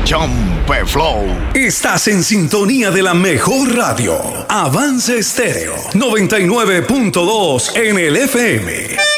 Jumpe Flow. Estás en sintonía de la mejor radio. Avance Estéreo 99.2 en el FM.